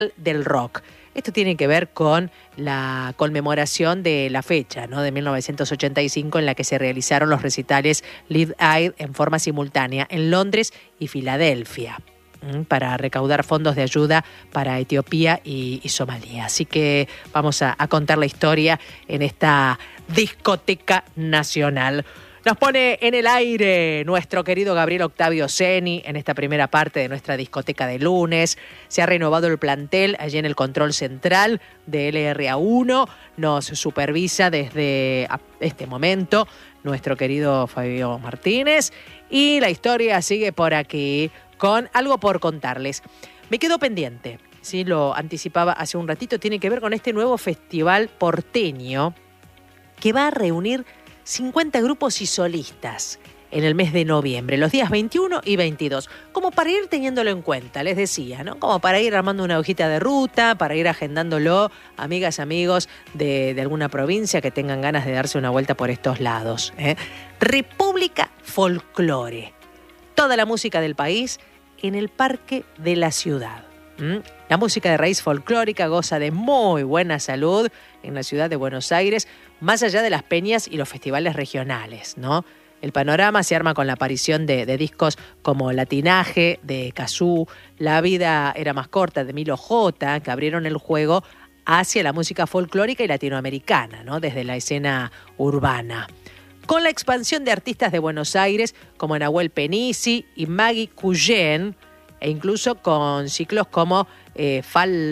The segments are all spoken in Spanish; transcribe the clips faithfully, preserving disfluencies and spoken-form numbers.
del Rock. Esto tiene que ver con la conmemoración de la fecha, ¿no?, de mil novecientos ochenta y cinco, en la que se realizaron los recitales Live Aid en forma simultánea en Londres y Filadelfia, para recaudar fondos de ayuda para Etiopía y, y Somalia. Así que vamos a, a contar la historia en esta discoteca nacional. Nos pone en el aire nuestro querido Gabriel Octavio Ceni en esta primera parte de nuestra discoteca de lunes. Se ha renovado el plantel allí en el control central de L R A uno. Nos supervisa desde este momento nuestro querido Fabio Martínez. Y la historia sigue por aquí con algo por contarles. Me quedo pendiente, sí, lo anticipaba hace un ratito, tiene que ver con este nuevo festival porteño que va a reunir cincuenta grupos y solistas en el mes de noviembre, los días veintiuno y veintidós, como para ir teniéndolo en cuenta, les decía, ¿no? Como para ir armando una hojita de ruta, para ir agendándolo, amigas, amigos de, de alguna provincia que tengan ganas de darse una vuelta por estos lados, ¿eh? República Folclore, toda la música del país en el Parque de la Ciudad. ¿Mm? La música de raíz folclórica goza de muy buena salud en la ciudad de Buenos Aires, más allá de las peñas y los festivales regionales, ¿no? El panorama se arma con la aparición de, de discos como Latinaje, de Cazú, La vida era más corta, de Milo J, que abrieron el juego hacia la música folclórica y latinoamericana, ¿no?, desde la escena urbana. Con la expansión de artistas de Buenos Aires como Nahuel Penisi y Maggie Cuyen, e incluso con ciclos como eh,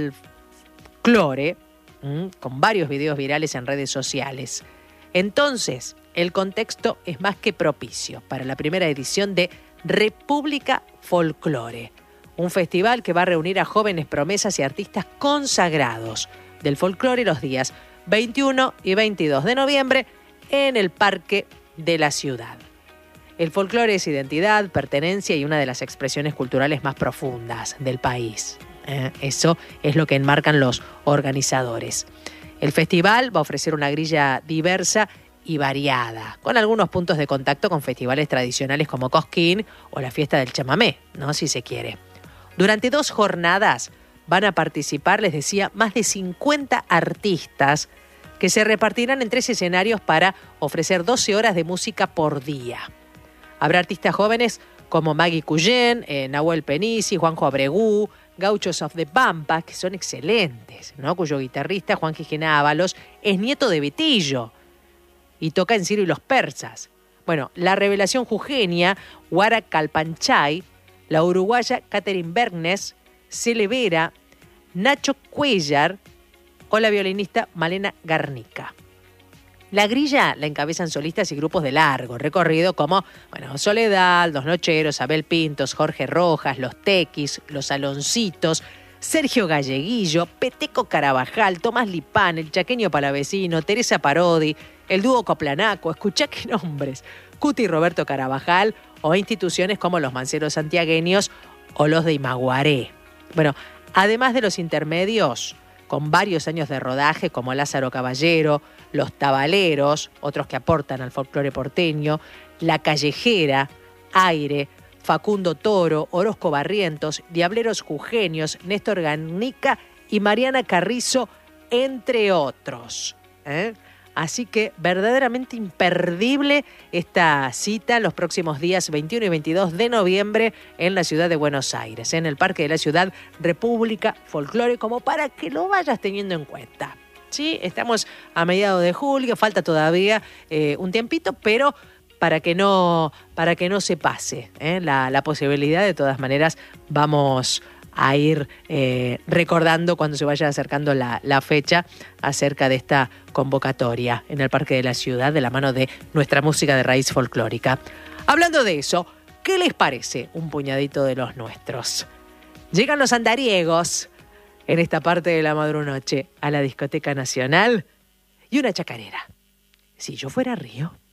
Folklore, con varios videos virales en redes sociales. Entonces, el contexto es más que propicio para la primera edición de República Folclore, un festival que va a reunir a jóvenes promesas y artistas consagrados del folclore los días veintiuno y veintidós de noviembre en el Parque de la Ciudad. El folclore es identidad, pertenencia y una de las expresiones culturales más profundas del país. Eh, eso es lo que enmarcan los organizadores. El festival va a ofrecer una grilla diversa y variada, con algunos puntos de contacto con festivales tradicionales como Cosquín o la fiesta del chamamé, ¿no?, si se quiere. Durante dos jornadas van a participar, les decía, más de cincuenta artistas que se repartirán en tres escenarios para ofrecer doce horas de música por día. Habrá artistas jóvenes como Maggie Cuyen, eh, Nahuel Penisi, Juanjo Abregú, Gauchos of the Pampa, que son excelentes, ¿no?, cuyo guitarrista, Juan Gijena Ábalos, es nieto de Betillo y toca en Ciro y los Persas. Bueno, la revelación jujeña, Guara Calpanchay, la uruguaya Catherine Bergnes, Cele Vera, Nacho Cuellar o la violinista Malena Garnica. La grilla la encabezan solistas y grupos de largo recorrido como, bueno, Soledad, Los Nocheros, Abel Pintos, Jorge Rojas, Los Tequis, Los Aloncitos, Sergio Galleguillo, Peteco Carabajal, Tomás Lipán, El Chaqueño Palavecino, Teresa Parodi, el dúo Coplanaco, escuchá qué nombres, Cuti y Roberto Carabajal, o instituciones como los Manceros Santiagueños o los de Imaguaré. Bueno, además de los intermedios, con varios años de rodaje como Lázaro Caballero, Los Tabaleros, otros que aportan al folclore porteño, La Callejera, Aire, Facundo Toro, Orozco Barrientos, Diableros Jujeños, Néstor Garnica y Mariana Carrizo, entre otros. ¿Eh? Así que verdaderamente imperdible esta cita los próximos días veintiuno y veintidós de noviembre en la ciudad de Buenos Aires, en el Parque de la Ciudad, República Folclore, como para que lo vayas teniendo en cuenta. Sí, estamos a mediados de julio, falta todavía eh, un tiempito, pero para que no, para que no se pase ¿eh? la, la posibilidad, de todas maneras vamos a ir eh, recordando cuando se vaya acercando la, la fecha acerca de esta convocatoria en el Parque de la Ciudad de la mano de nuestra música de raíz folclórica. Hablando de eso, ¿qué les parece un puñadito de los nuestros? Llegan los andariegos en esta parte de la madrunoche a la Discoteca Nacional y una chacarera. Si yo fuera Río.